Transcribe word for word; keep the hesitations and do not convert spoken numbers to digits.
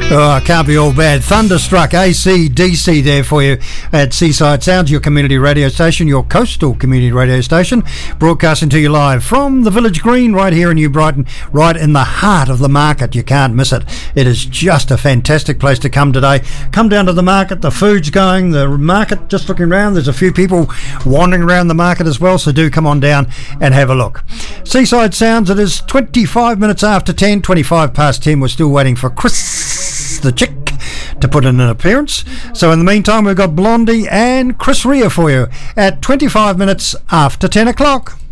Oh, it can't be all bad. Thunderstruck, A C D C there for you at Seaside Sounds, your community radio station, your coastal community radio station, broadcasting to you live from the Village Green right here in New Brighton, right in the heart of the market. You can't miss it. It is just a fantastic place to come today. Come down to the market, the food's going, the market, just looking around. There's a few people wandering around the market as well, so do come on down and have a look. Seaside Sounds, it is twenty-five minutes after ten, twenty-five past ten. We're still waiting for Chris the Chick to put in an appearance. So in the meantime, we've got Blondie and Chris Rea for you at twenty-five minutes after ten o'clock.